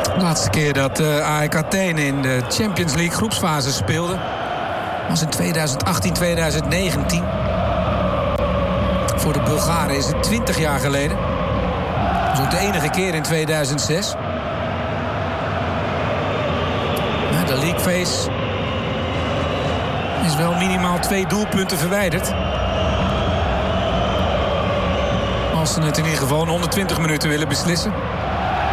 De laatste keer dat AEK Athene in de Champions League groepsfase speelde was in 2018, 2019. Voor de Bulgaren is het 20 jaar geleden. Dat is ook de enige keer in 2006. Nou, de league phase is wel minimaal 2 doelpunten verwijderd. Als ze het in ieder geval in 120 minuten willen beslissen.